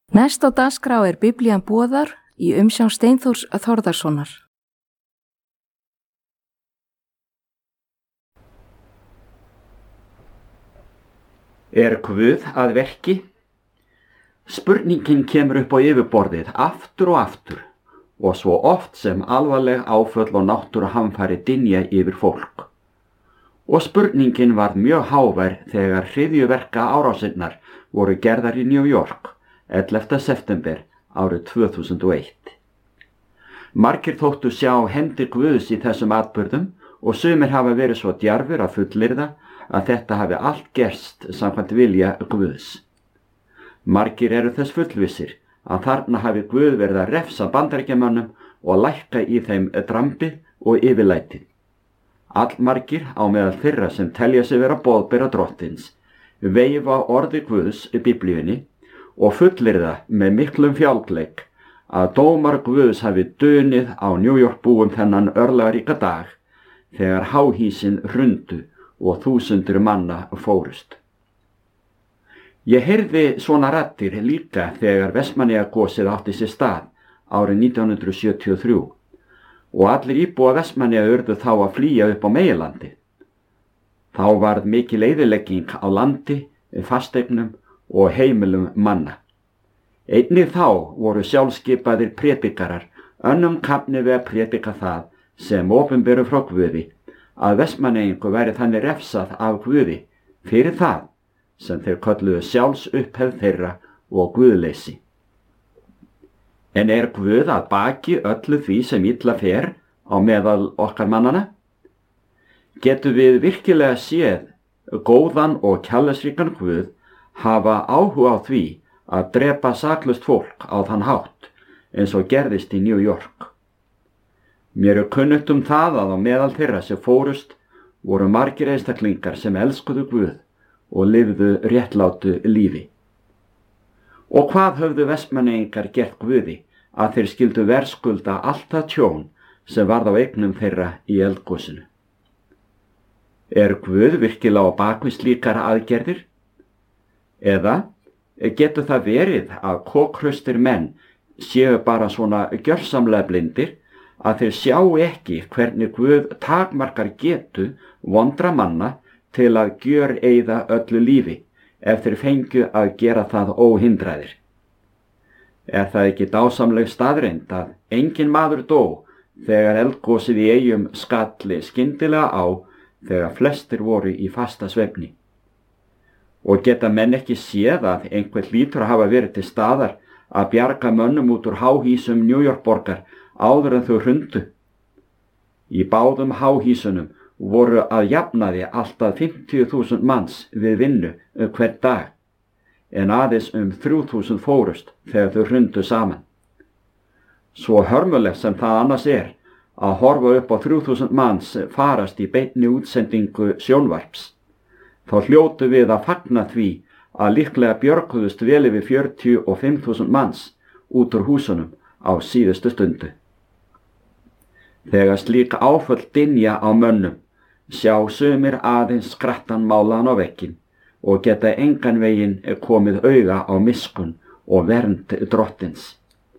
Næst á dagskrá Biblían boðar í umsjón Steinþórs Þórðarsonar. Guð að verki? Spurningin kemur upp á yfirborðið aftur og svo oft sem alvarleg áföll og náttúruhamfari dynja yfir fólk. Og spurningin varð mjög hávær þegar hryðjuverka árásinnar voru gerðar í New York 11. september árið 2001. Margir þóttu sjá hendur Guðs í þessum atburðum og sumir hafa verið svo djarfir að fullyrða að þetta hafi allt gerst samkvæmt vilja Guðs. Margir eru þess fullvissir að þarna hafi Guð verið að refsa Bandaríkjamönnum og lækka í þeim drambið og yfirlætið. Allmargir á meðal þeirra sem telja sig vera boðbera Drottins veifa orði Guðs í Biblíunni og fullyrða með miklum fjálgleik að dómar Guðs hafi dunið á New York búum þennan örlagaríka dag þegar háhýsin hrundu og þúsundir manna fórust. Ég heyrði svona raddir líka þegar Vestmannaeyjagosið átti sér stað árið 1973 og allir íbúa Vestmannaeyja urðu þá að flýja upp á meginlandi. Þá varð mikil eyðilegging á landi, fasteignum og heimilum manna. Einnig þá voru sjálfskipaðir prédikarar önnum kafni við að prédika það sem opinberu frá Guði að Vestmannaeyingu væri þannig refsað af Guði fyrir það sem þeir kölluðu sjálfsupphefð þeirra og guðleysi. En Guð að baki öllu því sem illa fer á meðal okkar mannana? Getum við virkilega séð góðan og kærleiksríkan Guð hafa áhuga á því að drepa saklaust fólk á þann hátt eins og gerðist í New York? Mér kunnugt það að á meðal þeirra sem fórust voru margir einstaklingar sem elskuðu Guð og lifðu réttlátu lífi. Og hvað höfðu Vestmannaeyingar gert Guði að þeir skyldu verðskulda allt það tjón sem varð á eignum þeirra í eldgosinu? Guð virkilega á bakvið slíkar aðgerðir? Eða getur það verið að kokhraustir menn séu bara svona gjörsamlega blindir að þeir sjá ekki hvernig Guð takmarkar getu vondra manna til að gjöreyða öllu lífi ef þeir fengju að gera það óhindraðir? Það ekki dásamleg staðreynd að enginn maður dó þegar eldgosið í Eyjum skalli skyndilega á þegar flestir voru í fasta svefni? Og geta menn ekki séð að einhver hlýtur að hafa verið til staðar að bjarga mönnum út úr háhýsum New York borgar áður en þau hrundu? Í báðum háhýsunum voru að jafnaði alltaf 50.000 manns við vinnu hvern dag, en aðeins 3.000 fórust þegar þau hrundu saman. Svo hörmulegt sem það annars að horfa upp á 3.000 manns farast í beinni útsendingu sjónvarps, þá hljótu við að fagna því að líklega björguðust vel yfir 45.000 manns út úr húsunum á síðustu stundu. Þegar slík áföll dynja á mönnum, sjá sumir aðeins skrattan málaðan á vegginn og geta engan veginn komið auga á miskunn og vernd Drottins.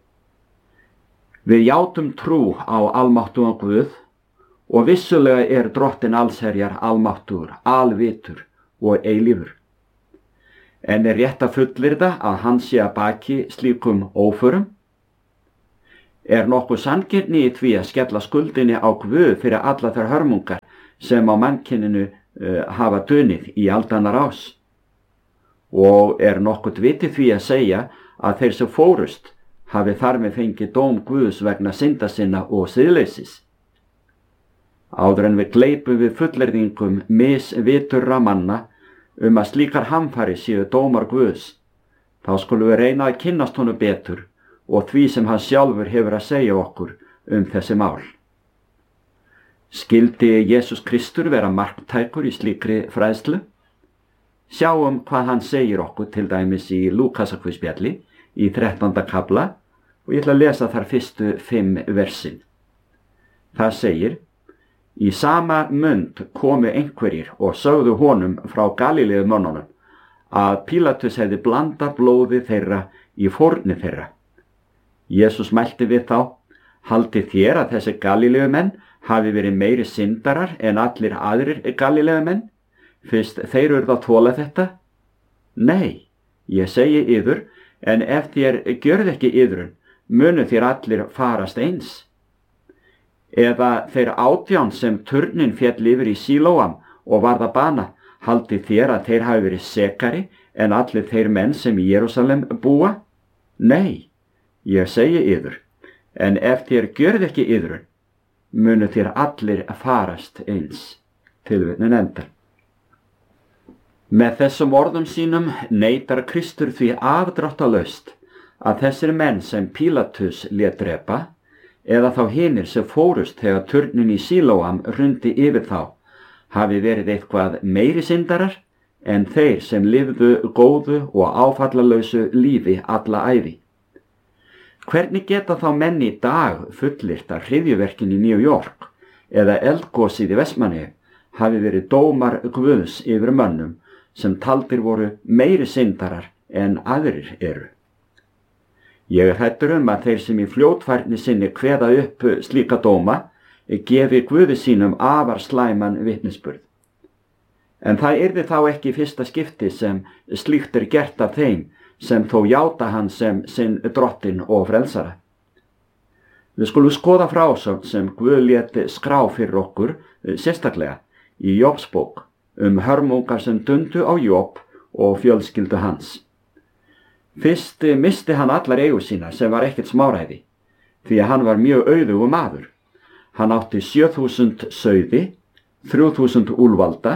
Við játum trú á almáttugan Guð og vissulega Drottinn allsherjar almáttugur, alvitur og eilífur. En rétt að fullyrða að hann sé að baki slíkum óförum? Nokkuð sanngirni í því að skella skuldinni á Guð fyrir alla þær hörmungar sem á mannkyninu hafa dunið í aldanna rás? Og nokkuð viti því að segja að þeir sem fórust hafi þar með fengið dóm Guðs vegna synda sinna og siðleysis? Áður en við gleipum við fullyrðingum misviturra manna að slíkar hamfari séu dómar Guðs, þá skulum við reyna að kynnast honum betur og því sem hann sjálfur hefur að segja okkur þessi mál. Skyldi Jesús Kristur vera marktækur í slíkri fræðslu? Sjáum hvað hann segir okkur til dæmis í Lúkasarguðspjalli í 13. kafla og ég ætla að lesa þar fyrstu 5 versin. Það segir: Í sama mund komu einhverjir og sögðu honum frá Galíleumönnunum að Pílatus hefði blandað blóði þeirra í fórni þeirra. Jesús mælti við þá: haldið þér að þessi Galílegumenn hafi verið meiri syndarar en allir aðrir Galílegumenn, fyrst þeir urðu að þola þetta? Nei, ég segi yður, en ef þér gjörð ekki yðrun, munu þér allir farast eins. Eða þeir 18 sem turnin féll yfir í Sílóam og varð að bana, haldið þér að þeir hafi verið sekari en allir þeir menn sem í Jerúsalem búa? Nei, ég segi yður, en ef þér gjörð ekki yðrun, munu þér allir farast eins. Tilvitnun endar. Með þessum orðum sínum neitar Kristur því afdráttalaust að þessir menn sem Pílatus lét drepa, eða þá hinir sem fórust þegar turnin í Sílóam hrundi yfir þá, hafi verið eitthvað meiri syndarar en þeir sem lifðu góðu og áfallalausu lífi alla ævi. Hvernig geta þá menn í dag fullyrt að hryðjuverkin í New York eða eldgosið í Vestmannaeyjum hafi verið dómar Guðs yfir mönnum sem taldir voru meiri syndarar en aðrir eru? Ég hræddur að þeir sem í fljótfærni sinni kveða upp slíka dóma gefi Guði sínum afar slæman vitnisburð. En það yrði þá ekki fyrsta skipti sem slíkt gert af þeim sem þó játa hann sem sinn drottinn og frelsara. Við skulum skoða frásögn sem Guð lét skrá fyrir okkur sérstaklega í Jóbsbók hörmungar sem dundu á Jób og fjölskyldu hans. Fyrst misti hann allar eigur sína sem var ekkert smáræði, því að hann var mjög auðugur maður. Hann átti 7000 sauði, 3000 úlfalda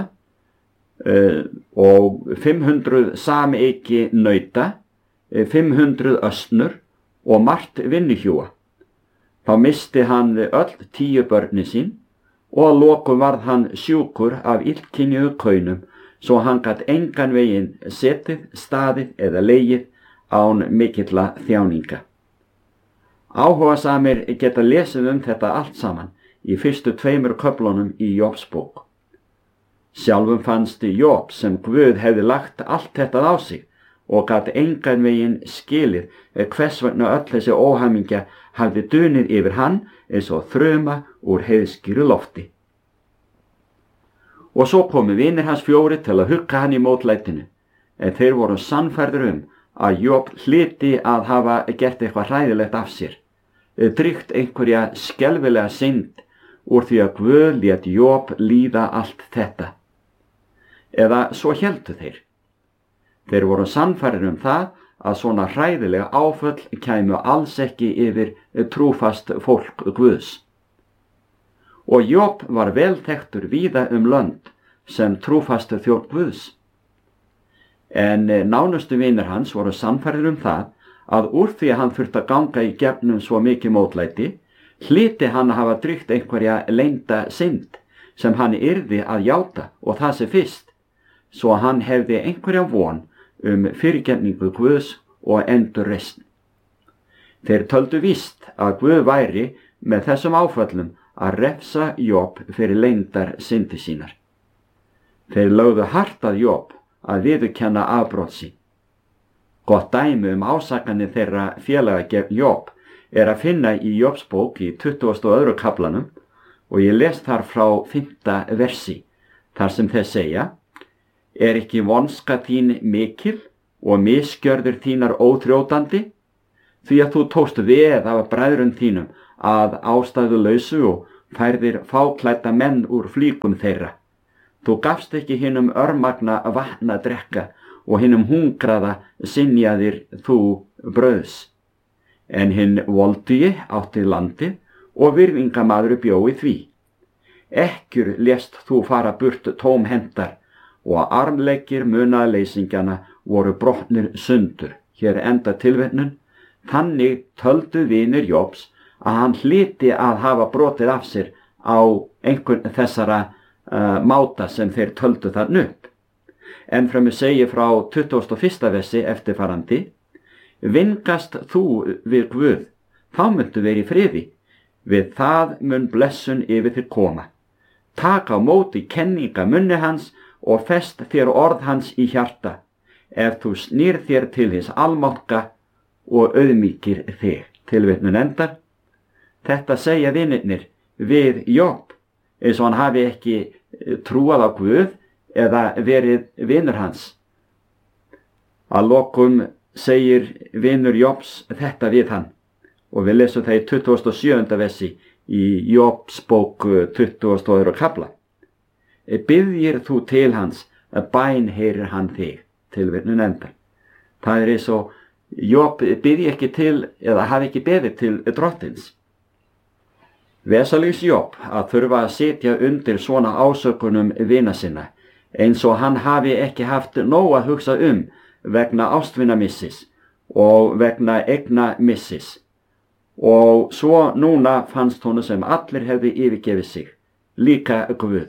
og 500 sameiki nauta, 500 ösnur og margt vinnuhjúa. Þá misti hann öll 10 börnin sín og að lokum varð hann sjúkur af illkynjuðu kaunum, svo hann gat engan veginn setið, staðið eða legið án mikilla þjáninga. Áhugasamir geta lesið þetta allt saman í fyrstu 2 köflunum í Jóbsbók. Sjálfum fannst Jób sem Guð hefði lagt allt þetta á sig og gat engan veginn skilið hvers vegna öll þessi óhamingja hafði dunið yfir hann eins og þruma úr heiðskíru lofti. Og svo komu vinir hans 4 til að hugga hann í mótlætinu, en þeir voru sannfærðir að Jób hlyti að hafa gert eitthvað hræðilegt af sér, drygt einhverja skelfilega synd úr því að Guð lét Jób líða allt þetta. Eða svo héldu þeir. Þeir voru sannfærðir það að svona hræðilega áföll kæmu alls ekki yfir trúfast fólk Guðs. Og Jób var vel þekktur víða lönd sem trúfastu þjónn Guðs. En nánustu vinir hans voru sannfærðir það að úr því að hann þurfti að ganga í gegnum svo mikið mótlæti, hlyti hann að hafa drygt einhverja leynda synd sem hann yrði að játa og það sem fyrst, svo hann hefði einhverja von fyrirgefningu Guðs og endurreisn. Þeir töldu víst að Guð væri með þessum áföllum að refsa Jób fyrir leyndar syndi sínar. Þeir lögðu hart að Jób að viðurkenna afbrot sín. Gott dæmi ásakanir þeirra félaga gegn Jób að finna í Jóbsbók í 22. kaflanum og ég les þar frá 5. versi, þar sem þeir segja: Er ekki vonska þín mikil og misgjörður þínar óþrjótandi, því að þú tókst veð af bræðrum þínum að ástæðulausu og færðir fáklædda menn úr flíkum þeirra. Þú gafst ekki hinum örmagna vatn að drekka og hinum hungraða synjaðir þú brauðs. En hinn voldugi átti landið og virðingamaður bjó í því. Ekkjur lést þú fara burt tómhendar og armleggir munaðarleysingjana voru brotnir sundur. Hér enda tilvitnun. Þannig töldu vinir Jóbs að hann hlyti að hafa brotið af sér á einhvern þessara máta sem þeir töldu þann upp. En fremur segir frá 21. versi eftirfarandi: Vingast þú við Guð, þá muntu verið í friði, við það mun blessun yfir þér koma. Taka á móti kenninga munni hans og fest þér orð hans í hjarta, ef þú snýr þér til hins almáttuga og auðmýkir þig. Tilvitnun endar. Þetta segja vinirnir við Job, eins og hann hafi ekki trúað á Guð eða verið vinur hans. Að lokum segir vinur Jobs þetta við hann, og við lesum það í 27. versi í Jobs bók 22. kapla. Biðjir þú til hans, bæn heyrir hann þig. Tilvitnun endar. Það er eins og Job biðji ekki til eða hafi ekki beðið til drottins. Vesalings Job að þurfa að sitja undir svona ásökunum vina sinna, eins og hann hafi ekki haft nóg að hugsa vegna ástvinamissis og vegna eignamissis. Og svo núna fannst honum sem allir hefði yfirgefið sig, líka Guð.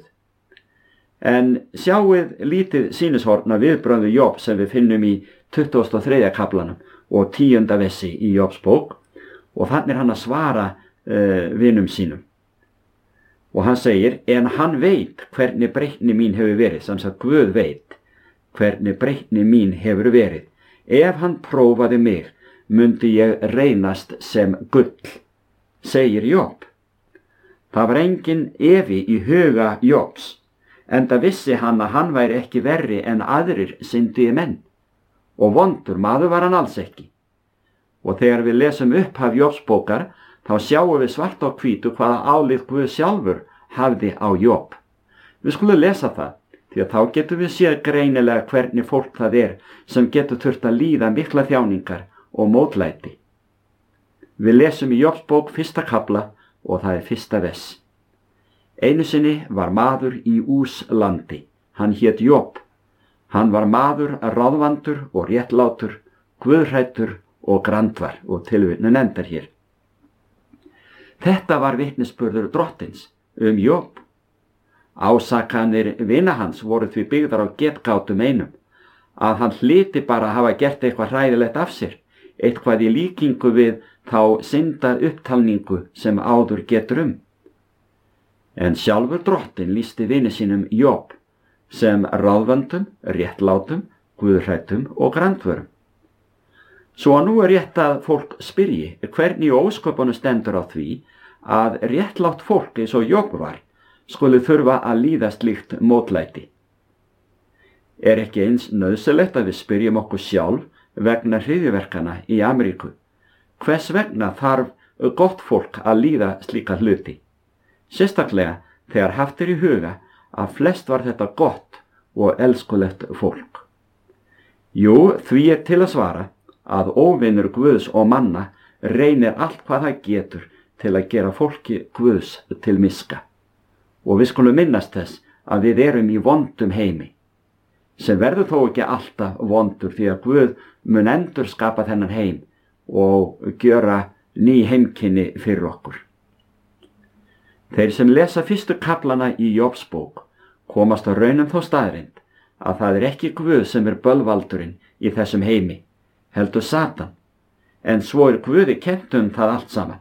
En sjáið lítið sýnishorna viðbrögðu Job sem við finnum í 23. kaplanum og 10. versi í Jobs bók, og þannig hann að svara vinum sínum. Og hann segir, en hann veit hvernig breytni mín hefur verið, sem sagt Guð veit hvernig breytni mín hefur verið. Ef hann prófaði mig, mundi ég reynast sem gull, segir Job. Það var engin efi í huga Jobs, enda vissi hann að hann væri ekki verri en aðrir syndugi menn, og vondur maður var hann alls ekki. Og þegar við lesum upphaf Jobs bókar, þá sjáum við svart á hvítu hvaða álit Guð sjálfur hafði á Job. Við skulum lesa það, því að þá getum við séð greinilega hvernig fólk það er sem getur þurft að líða mikla þjáningar og mótlæti. Við lesum í Jobs bók 1. kapla og það er 1. vers. Einu sinni var maður í Ús landi. Hann hét Job. Hann var maður ráðvandur og réttlátur, guðhræddur og grandvar, og tilvitnun endar hér. Þetta var vitnisburður drottins Job. Ásakanir vina hans voru því byggðar á getgátum einum, að hann hlyti bara að hafa gert eitthvað hræðilegt af sér, eitthvað í líkingu við þá synda upptalningu sem áður getur En sjálfur drottin lýsti vini sínum Job sem ráðvöndum, réttlátum, guðhræddum og grandvörum. Svo nú er rétt að fólk spyrji hvernig í ósköpunum stendur á því að réttlátt fólk eins og Job var skuli þurfa að líða slíkt mótlæti. Er ekki eins nauðsynlegt að við spyrjum okkur sjálf vegna hryðjuverkana í Ameríku? Hvers vegna þarf gott fólk að líða slíka hluti? Sérstaklega þegar haft í huga að flest var þetta gott og elskulegt fólk. Jú, því til að svara að óvinur Guðs og manna reynir allt hvað það getur til að gera fólki Guðs til miska. Og við skulum minnast þess að við erum í vondum heimi, sem verður þó ekki alltaf vondur því að Guð mun endurskapa þennan heim og gjöra ný heimkynni fyrir okkur. Þeir sem lesa 1. kaflana í Jobs bók komast á raunum þá staðreind að það er ekki Guð sem er bölvaldurinn í þessum heimi, heldur Satan, en svo er Guði kennt það allt saman.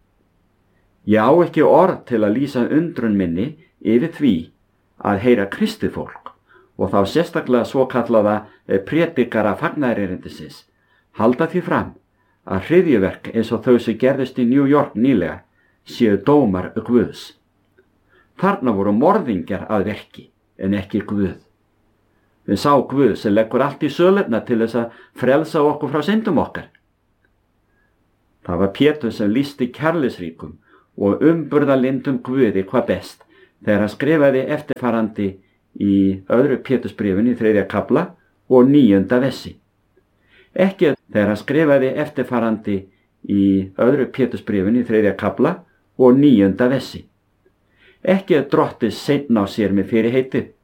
Ég á ekki orð til að lýsa undrun minni yfir því að heyra kristið fólk, og þá sérstaklega svo kallaða prédikara fagnaðarerindisins, halda því fram að hryðjuverk eins og þau sem gerðist í New York nýlega séu dómar Guðs. Þarna voru morðingjar að verki en ekki Guð. Við sá Guð sem leggur allt í sölurnar til þess að frelsa okkur frá syndum okkar. Það var Pétur sem lýsti kærleysríkum og umburðarlyndum Guði hvað best þegar hann skrifaði eftirfarandi í 2. Pétursbréfinu í 3. kafla og 9. versi. Ekki þegar hann skrifaði eftirfarandi í 2. Pétursbréfinu í 3. kafla og 9. versi. Ekki að drottið seinna á sér með fyrirheiti,